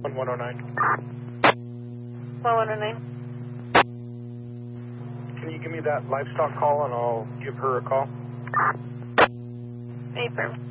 1109. 1109. Can you give me that livestock call and I'll give her a call? Affirm.